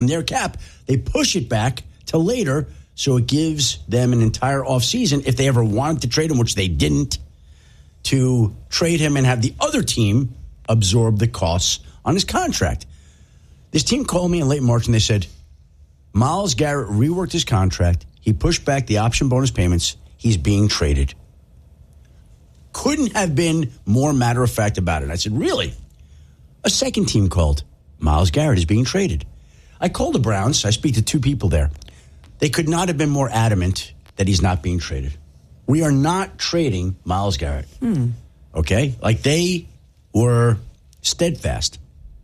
their cap. They push it back to later, so it gives them an entire offseason, if they ever wanted to trade him, which they didn't, to trade him and have the other team absorb the costs on his contract. This team called me in late March and they said, Myles Garrett reworked his contract. He pushed back the option bonus payments. He's being traded. Couldn't have been more matter of fact about it. I said, really? A second team called. Myles Garrett is being traded. I called the Browns. I speak to two people there. They could not have been more adamant that he's not being traded. We are not trading Myles Garrett. Okay? Like, they were steadfast.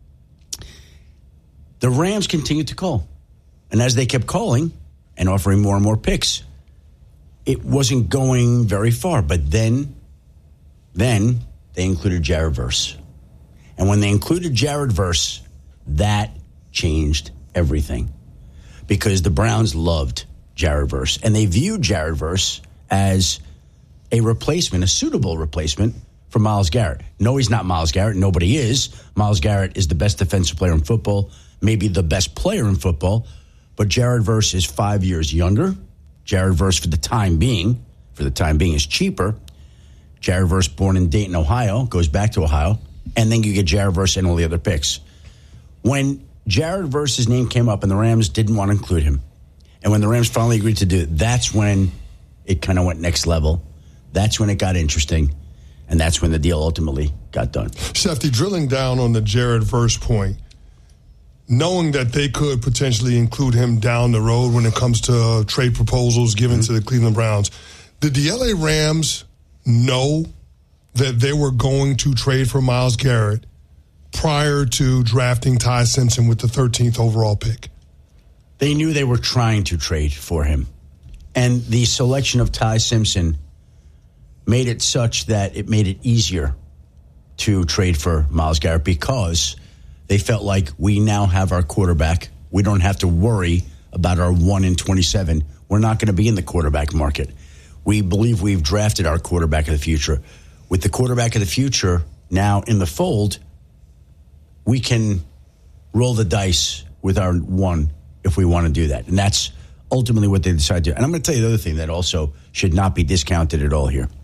The Rams continued to call. And as they kept calling and offering more and more picks, it wasn't going very far. But then they included Jared Verse. And when they included Jared Verse, that changed everything. Because the Browns loved Jared Verse. And they viewed Jared Verse as a replacement, a suitable replacement for Myles Garrett. No, he's not Myles Garrett. Nobody is. Myles Garrett is the best defensive player in football, maybe the best player in football. But Jared Verse is 5 years younger. Jared Verse, for the time being, is cheaper. Jared Verse, born in Dayton, Ohio, goes back to Ohio. And then you get Jared Verse and all the other picks. When Jared Verse's name came up and the Rams didn't want to include him, and when the Rams finally agreed to do it, that's when it kind of went next level. That's when it got interesting. And that's when the deal ultimately got done. Shefty, drilling down on the Jared Verse point, knowing that they could potentially include him down the road when it comes to trade proposals given to the Cleveland Browns, did the LA Rams know that they were going to trade for Myles Garrett prior to drafting Ty Simpson with the 13th overall pick? They knew they were trying to trade for him. And the selection of Ty Simpson made it such that it made it easier to trade for Myles Garrett because they felt like we now have our quarterback. We don't have to worry about our 1 in 27. We're not going to be in the quarterback market. We believe we've drafted our quarterback of the future. With the quarterback of the future now in the fold, we can roll the dice with our one if we want to do that. And that's ultimately what they decided to do. And I'm going to tell you the other thing that also should not be discounted at all here.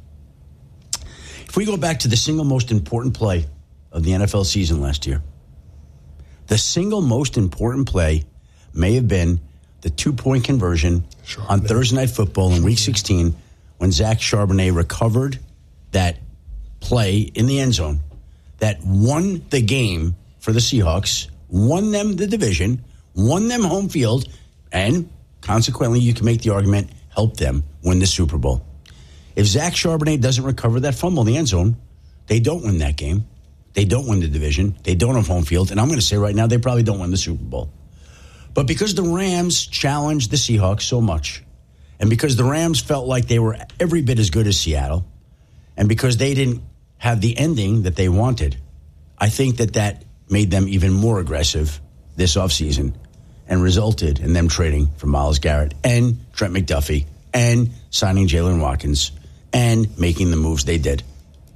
If we go back to the single most important play of the NFL season last year, the single most important play may have been the 2-point conversion on Thursday Night Football in Week 16 when Zach Charbonnet recovered that play in the end zone that won the game for the Seahawks, won them the division, won them home field, and consequently, you can make the argument, helped them win the Super Bowl. If Zach Charbonnet doesn't recover that fumble in the end zone, they don't win that game. They don't win the division. They don't have home field. And I'm going to say right now, they probably don't win the Super Bowl. But because the Rams challenged the Seahawks so much, and because the Rams felt like they were every bit as good as Seattle, and because they didn't have the ending that they wanted, I think that made them even more aggressive this offseason and resulted in them trading for Myles Garrett and Trent McDuffie and signing Jalen Watkins and making the moves they did.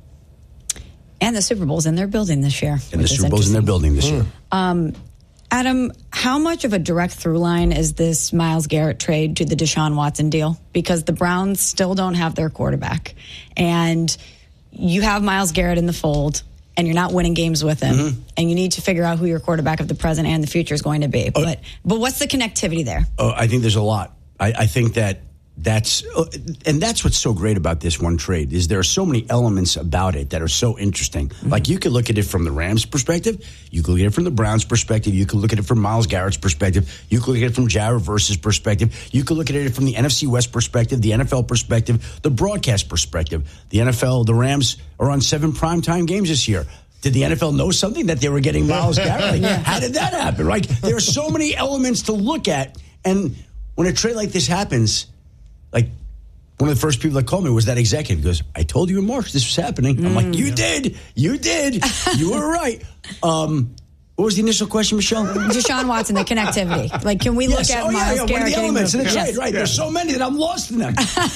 And the Super Bowl's in their building this year. And the Super Bowl's in their building this year. Adam, how much of a direct through line is this Myles Garrett trade to the Deshaun Watson deal? Because the Browns still don't have their quarterback. And you have Myles Garrett in the fold, and you're not winning games with him. And you need to figure out who your quarterback of the present and the future is going to be. But what's the connectivity there? I think there's a lot. I think that's what's so great about this one trade is there are so many elements about it that are so interesting. Like you could look at it from the Rams' perspective, you could look at it from the Browns' perspective, you could look at it from Myles Garrett's perspective, you could look at it from Jared Verse's perspective, you could look at it from the NFC West perspective, the NFL perspective, the broadcast perspective. The NFL, the Rams are on 7 primetime games this year. Did the NFL know something that they were getting Myles Garrett? How did that happen? Right? There are so many elements to look at, and when a trade like this happens, like one of the first people that called me was that executive. He goes, I told you in March this was happening. I'm like, you did. You were right. What was the initial question, Michelle? Deshaun Watson, the connectivity. Like, can we look at Myles Garrett? One of the elements in the trade, right. Yeah. There's so many that I'm lost in them.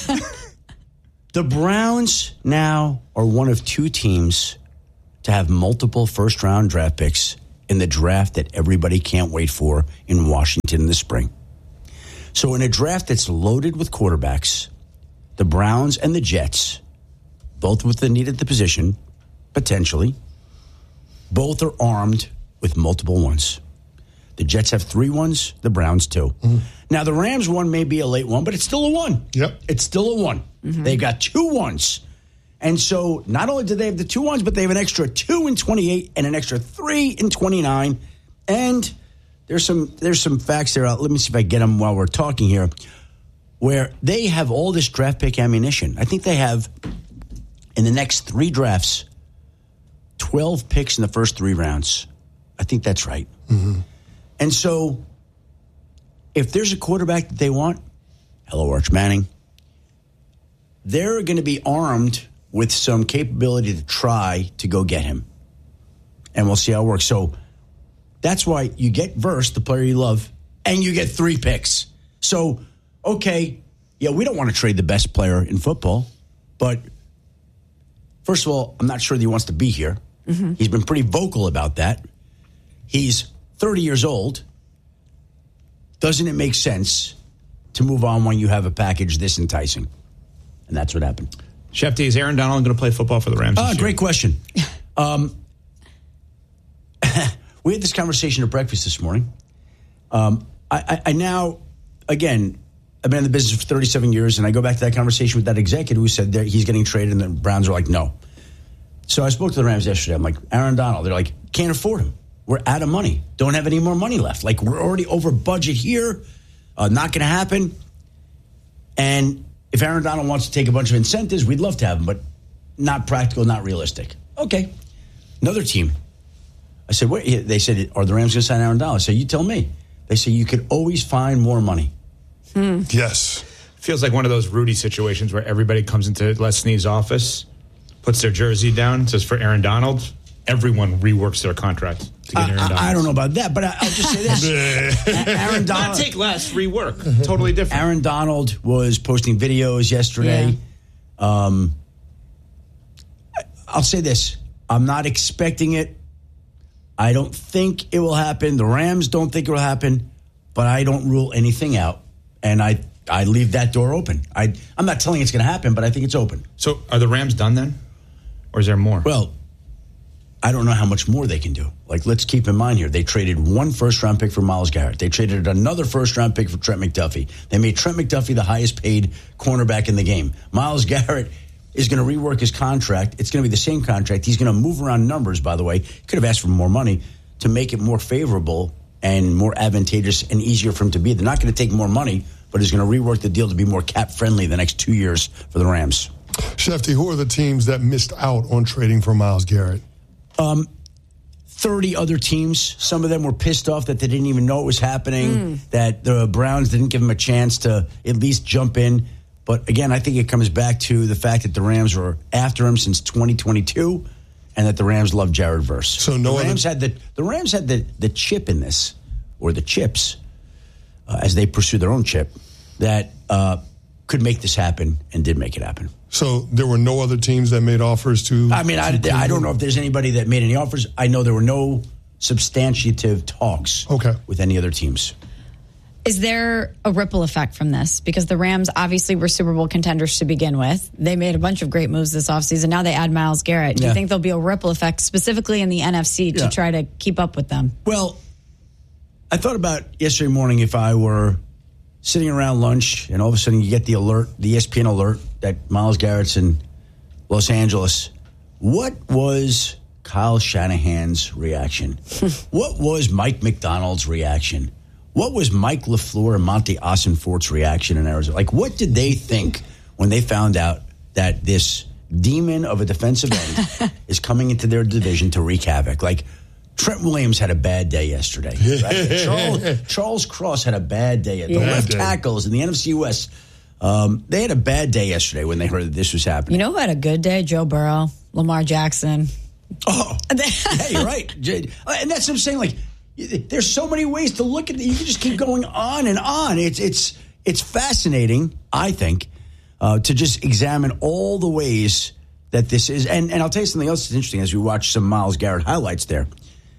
The Browns now are one of 2 teams to have multiple first-round draft picks in the draft that everybody can't wait for in Washington in the spring. So in a draft that's loaded with quarterbacks, the Browns and the Jets, both with the need at the position, potentially, both are armed with multiple ones. The Jets have 3 ones, the Browns 2. Mm-hmm. Now, the Rams one may be a late one, but it's still a 1. Yep. It's still a 1. Mm-hmm. They've got 2 ones. And so not only do they have the 2 ones, but they have an extra 2 in 28 and an extra 3 in 29. And there's some facts there. Let me see if I get them while we're talking here, where they have all this draft pick ammunition. I think they have, in the next 3 drafts, 12 picks in the first 3 rounds. I think that's right. Mm-hmm. And so if there's a quarterback that they want, hello, Arch Manning, they're going to be armed with some capability to try to go get him. And we'll see how it works. So that's why you get Verse, the player you love, and you get 3 picks. So, okay, yeah, we don't want to trade the best player in football, but first of all, I'm not sure that he wants to be here. Mm-hmm. He's been pretty vocal about that. He's 30 years old. Doesn't it make sense to move on when you have a package this enticing? And that's what happened. Shefty, is Aaron Donald going to play football for the Rams this year? Great question. We had this conversation at breakfast this morning. I now, again, I've been in the business for 37 years, and I go back to that conversation with that executive who said that he's getting traded, and the Browns are like, no. So I spoke to the Rams yesterday. I'm like, Aaron Donald. They're like, can't afford him. We're out of money. Don't have any more money left. Like, we're already over budget here. Not going to happen. And if Aaron Donald wants to take a bunch of incentives, we'd love to have him, but not practical, not realistic. Okay. Another team. I said, what? They said, are the Rams going to sign Aaron Donald? I said, you tell me. They say you could always find more money. Yes. Feels like one of those Rudy situations where everybody comes into Les Snead's office, puts their jersey down, says for Aaron Donald. Everyone reworks their contract to get Aaron Donald. I don't know about that, but I'll just say this. Aaron Donald. Not take less, rework. Totally different. Aaron Donald was posting videos yesterday. Yeah. I'll say this. I'm not expecting it. I don't think it will happen. The Rams don't think it will happen, but I don't rule anything out. And I leave that door open. I'm not telling you it's going to happen, but I think it's open. So are the Rams done then? Or is there more? Well, I don't know how much more they can do. Like, let's keep in mind here, they traded 1 first-round pick for Myles Garrett. They traded another first-round pick for Trent McDuffie. They made Trent McDuffie the highest-paid cornerback in the game. Myles Garrett is going to rework his contract. It's going to be the same contract. He's going to move around numbers, by the way. He could have asked for more money to make it more favorable and more advantageous and easier for him to be. They're not going to take more money, but he's going to rework the deal to be more cap-friendly the next 2 years for the Rams. Shefty, who are the teams that missed out on trading for Myles Garrett? 30 other teams. Some of them were pissed off that they didn't even know it was happening, that the Browns didn't give them a chance to at least jump in. But again, I think it comes back to the fact that the Rams were after him since 2022 and that the Rams love Jared Verse. So the Rams had the chip in this, or the chips, as they pursue their own chip, that could make this happen and did make it happen. So there were no other teams that made offers to... I mean, I don't know if there's anybody that made any offers. I know there were no substantive talks with any other teams. Is there a ripple effect from this? Because the Rams obviously were Super Bowl contenders to begin with. They made a bunch of great moves this offseason. Now they add Myles Garrett. Do you think there'll be a ripple effect specifically in the NFC to try to keep up with them? Well, I thought about yesterday morning if I were sitting around lunch and all of a sudden you get the alert, the ESPN alert that Myles Garrett's in Los Angeles. What was Kyle Shanahan's reaction? What was Mike McDonald's reaction? What was Mike LaFleur and Monty Ossenfort's reaction in Arizona? Like, what did they think when they found out that this demon of a defensive end is coming into their division to wreak havoc? Like, Trent Williams had a bad day yesterday. Right? Charles Cross had a bad day. The left tackles in the NFC West, they had a bad day yesterday when they heard that this was happening. You know who had a good day? Joe Burrow, Lamar Jackson. Oh, yeah, you're right. And that's what I'm saying. Like, there's so many ways to look at it. You can just keep going on and on. It's fascinating, I think, to just examine all the ways that this is. And I'll tell you something else that's interesting as we watch some Myles Garrett highlights there.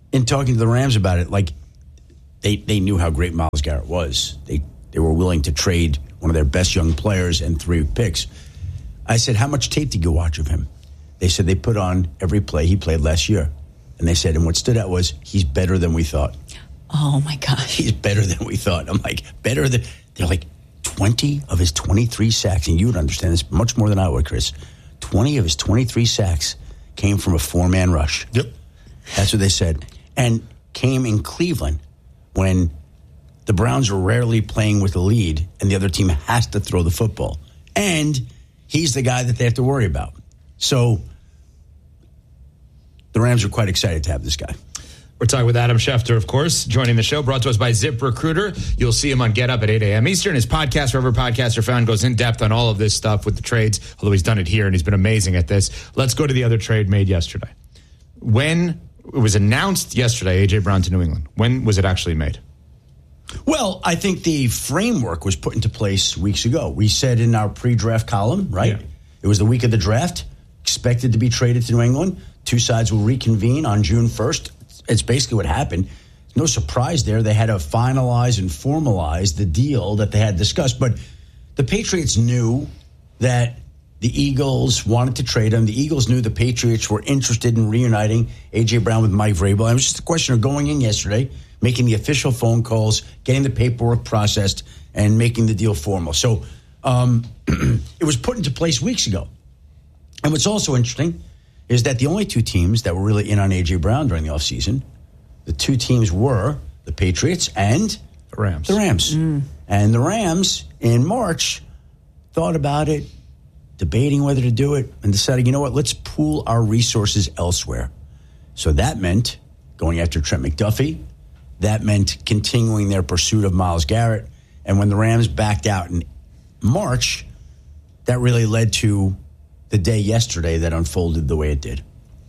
in talking to the Rams about it, like they knew how great Myles Garrett was. They were willing to trade one of their best young players and 3 picks. I said, how much tape did you watch of him? They said they put on every play he played last year. And they said, and what stood out was he's better than we thought. Oh, my gosh. He's better than we thought. I'm like, better than... They're like, 20 of his 23 sacks, and you would understand this much more than I would, Chris. 20 of his 23 sacks came from a 4-man rush. Yep. That's what they said. And came in Cleveland when the Browns are rarely playing with the lead and the other team has to throw the football. And he's the guy that they have to worry about. So the Rams are quite excited to have this guy. We're talking with Adam Schefter, of course, joining the show, brought to us by ZipRecruiter. You'll see him on Get Up at 8 a.m. Eastern. His podcast, wherever podcasts are found, goes in depth on all of this stuff with the trades, although he's done it here and he's been amazing at this. Let's go to the other trade made yesterday. When it was announced yesterday, A.J. Brown to New England, when was it actually made? Well, I think the framework was put into place weeks ago. We said in our pre-draft column, right? Yeah. It was the week of the draft, expected to be traded to New England. 2 sides will reconvene on June 1st. It's basically what happened. No surprise there. They had to finalize and formalize the deal that they had discussed. But the Patriots knew that the Eagles wanted to trade him. The Eagles knew the Patriots were interested in reuniting A.J. Brown with Mike Vrabel. And it was just a question of going in yesterday, making the official phone calls, getting the paperwork processed, and making the deal formal. So it was put into place weeks ago. And what's also interesting is that the only 2 teams that were really in on A.J. Brown during the offseason, the 2 teams were the Patriots and the Rams. And the Rams, in March, thought about it, debating whether to do it, and decided, you know what, let's pool our resources elsewhere. So that meant going after Trent McDuffie. That meant continuing their pursuit of Myles Garrett. And when the Rams backed out in March, that really led to the day yesterday that unfolded the way it did.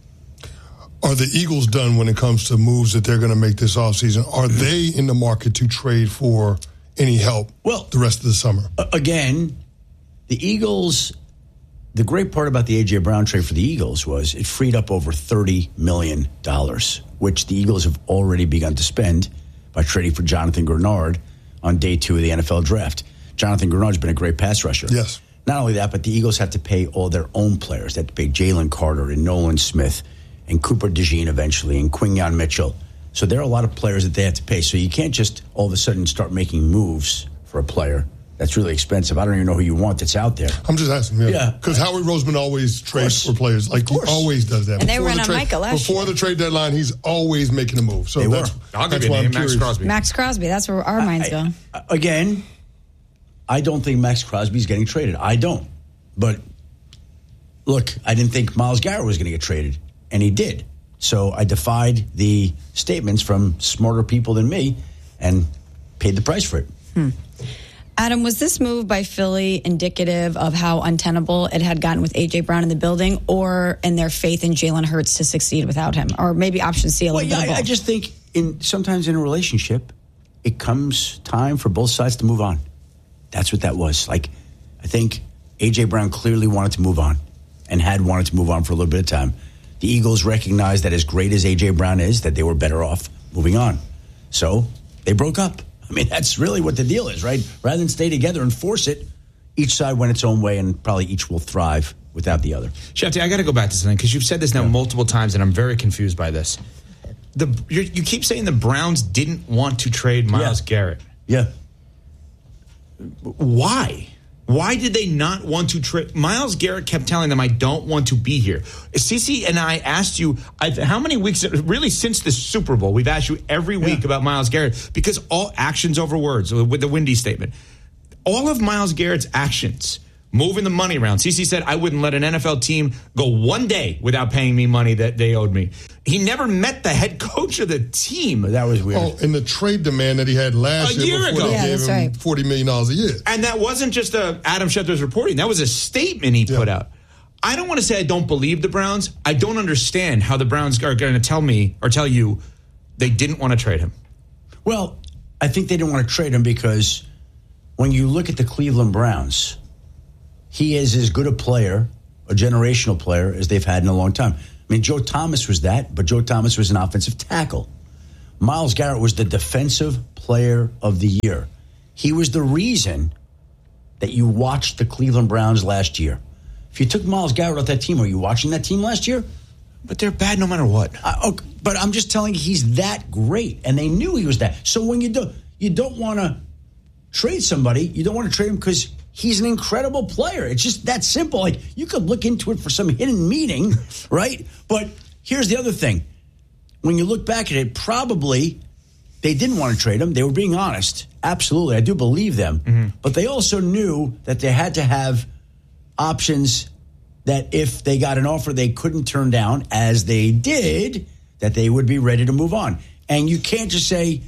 Are the Eagles done when it comes to moves that they're going to make this offseason? Are they in the market to trade for any help the rest of the summer? Again, the Eagles, the great part about the A.J. Brown trade for the Eagles was it freed up over $30 million, which the Eagles have already begun to spend by trading for Jonathan Grenard on day 2 of the NFL draft. Jonathan Grenard's been a great pass rusher. Yes. Not only that, but the Eagles have to pay all their own players. They have to pay Jalen Carter and Nolan Smith and Cooper DeJean eventually and Quinyon Mitchell. So there are a lot of players that they have to pay. So you can't just all of a sudden start making moves for a player. That's really expensive. I don't even know who you want that's out there. I'm just asking. Yeah. Because Howie Roseman always trades for players. Like, he always does that. And they ran on Micah last year. Before the trade deadline, he's always making a move. So I'll give you a name, Max Crosby. Max Crosby. That's where our minds go. Again, I don't think Max Crosby's getting traded. I don't. But, look, I didn't think Myles Garrett was going to get traded, and he did. So I defied the statements from smarter people than me and paid the price for it. Adam, was this move by Philly indicative of how untenable it had gotten with A.J. Brown in the building, or in their faith in Jalen Hurts to succeed without him? Or maybe option C a little bit of both? I just think sometimes in a relationship, it comes time for both sides to move on. That's what that was. Like, I think A.J. Brown clearly wanted to move on and had wanted to move on for a little bit of time. The Eagles recognized that as great as A.J. Brown is, that they were better off moving on. So they broke up. I mean, that's really what the deal is, right? Rather than stay together and force it, each side went its own way, and probably each will thrive without the other. Shefty, I got to go back to something, because you've said this now multiple times, and I'm very confused by this. You keep saying the Browns didn't want to trade Myles Garrett. Yeah. Why? Why did they not want to trade? Myles Garrett kept telling them, I don't want to be here. CeCe and I asked you, how many weeks, really since the Super Bowl, we've asked you every week about Myles Garrett, because all actions over words, with the Windy statement. All of Myles Garrett's actions, moving the money around. CeCe said, I wouldn't let an NFL team go one day without paying me money that they owed me. He never met the head coach of the team. That was weird. Oh, and the trade demand that he had last year before they gave him $40 million a year. And that wasn't just Adam Schefter's reporting. That was a statement he put out. I don't want to say I don't believe the Browns. I don't understand how the Browns are going to tell me or tell you they didn't want to trade him. Well, I think they didn't want to trade him because when you look at the Cleveland Browns, he is as good a player, a generational player, as they've had in a long time. I mean, Joe Thomas was that, but Joe Thomas was an offensive tackle. Myles Garrett was the defensive player of the year. He was the reason that you watched the Cleveland Browns last year. If you took Myles Garrett off that team, were you watching that team last year? But they're bad no matter what. But I'm just telling you, he's that great, and they knew he was that. So when you don't want to trade somebody, you don't want to trade him because he's an incredible player. It's just that simple. Like, you could look into it for some hidden meaning, right? But here's the other thing. When you look back at it, probably they didn't want to trade him. They were being honest. Absolutely. I do believe them. Mm-hmm. But they also knew that they had to have options that if they got an offer they couldn't turn down, as they did, that they would be ready to move on. And you can't just say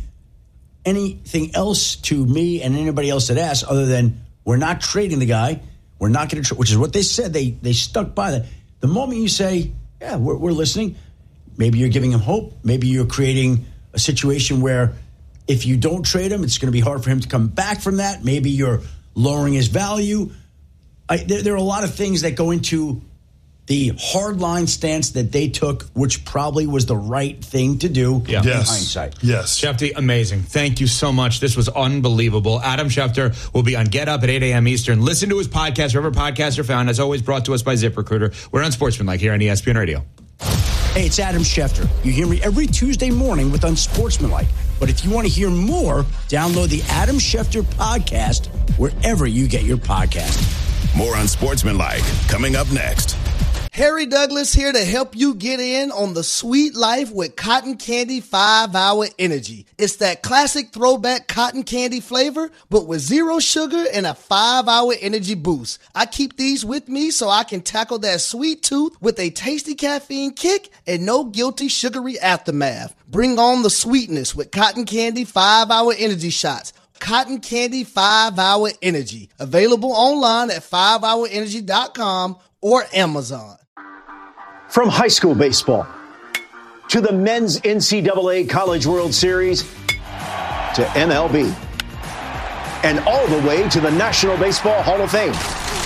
anything else to me and anybody else that asks other than, we're not trading the guy. We're not going to, which is what they said. They stuck by that. The moment you say, yeah, we're listening, maybe you're giving him hope. Maybe you're creating a situation where if you don't trade him, it's going to be hard for him to come back from that. Maybe you're lowering his value. There are a lot of things that go into the hardline stance that they took, which probably was the right thing to do in hindsight. Yes. Shefty, amazing. Thank you so much. This was unbelievable. Adam Schefter will be on Get Up at 8 a.m. Eastern. Listen to his podcast wherever podcasts are found. As always, brought to us by ZipRecruiter. We're on Sportsmanlike here on ESPN Radio. Hey, it's Adam Schefter. You hear me every Tuesday morning with Unsportsmanlike. But if you want to hear more, download the Adam Schefter podcast wherever you get your podcast. More Unsportsmanlike coming up next. Harry Douglas here to help you get in on the sweet life with Cotton Candy 5-Hour Energy. It's that classic throwback cotton candy flavor, but with zero sugar and a 5-hour energy boost. I keep these with me so I can tackle that sweet tooth with a tasty caffeine kick and no guilty sugary aftermath. Bring on the sweetness with Cotton Candy 5-Hour Energy Shots. Cotton Candy 5-Hour Energy. Available online at 5hourenergy.com or Amazon. From high school baseball to the men's NCAA College World Series to MLB and all the way to the National Baseball Hall of Fame.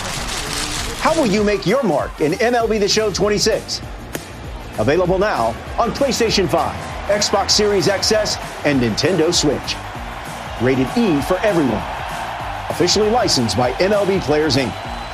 How will you make your mark in MLB The Show 26? Available now on PlayStation 5, Xbox Series XS, and Nintendo Switch. Rated E for everyone. Officially licensed by MLB Players, Inc.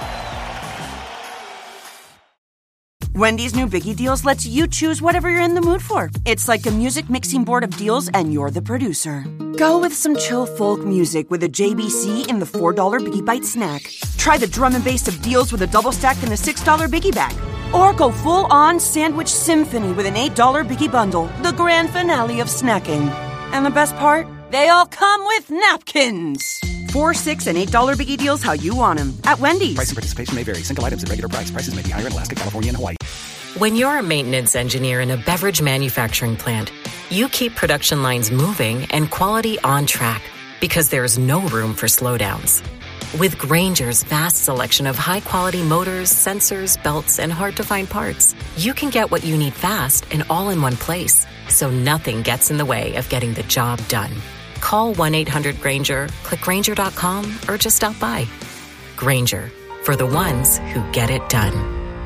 Wendy's new Biggie Deals lets you choose whatever you're in the mood for. It's like a music mixing board of deals, and you're the producer. Go with some chill folk music with a JBC in the $4 Biggie Bite snack. Try the drum and bass of deals with a double stack in the $6 Biggie Bag. Or go full-on sandwich symphony with an $8 Biggie Bundle, the grand finale of snacking. And the best part? They all come with napkins. $4, $6, and $8 Biggie Deals how you want them at Wendy's. Price and participation may vary. Single items at regular price. Prices may be higher in Alaska, California, and Hawaii. When you're a maintenance engineer in a beverage manufacturing plant, you keep production lines moving and quality on track because there's no room for slowdowns. With Grainger's vast selection of high-quality motors, sensors, belts, and hard-to-find parts, you can get what you need fast and all in one place, so nothing gets in the way of getting the job done. Call 1-800-GRAINGER, click Grainger.com, or just stop by. Grainger, for the ones who get it done.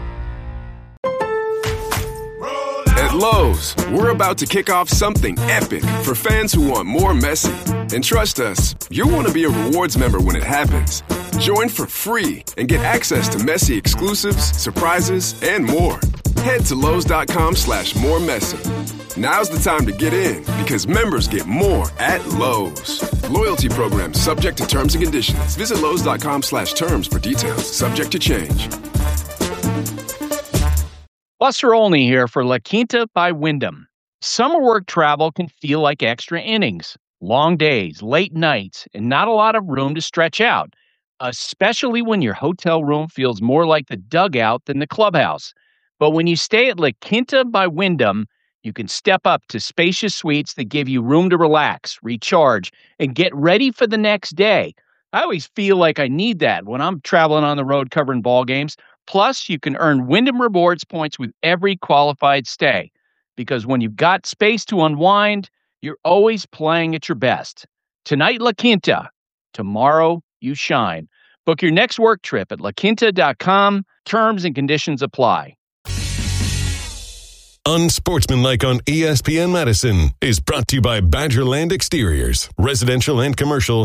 At Lowe's, we're about to kick off something epic for fans who want more Messi. And trust us, you'll want to be a rewards member when it happens. Join for free and get access to Messi exclusives, surprises, and more. Head to Lowe's.com/moremessy. Now's the time to get in because members get more at Lowe's. Loyalty program subject to terms and conditions. Visit Lowe's.com/terms for details. Subject to change. Buster Olney here for La Quinta by Wyndham. Summer work travel can feel like extra innings. Long days, late nights, and not a lot of room to stretch out, especially when your hotel room feels more like the dugout than the clubhouse. But when you stay at La Quinta by Wyndham, you can step up to spacious suites that give you room to relax, recharge, and get ready for the next day. I always feel like I need that when I'm traveling on the road covering ball games. Plus, you can earn Wyndham Rewards points with every qualified stay. Because when you've got space to unwind, you're always playing at your best. Tonight, La Quinta. Tomorrow, you shine. Book your next work trip at laquinta.com. Terms and conditions apply. Unsportsmanlike on ESPN Madison is brought to you by Badgerland Exteriors, residential and commercial.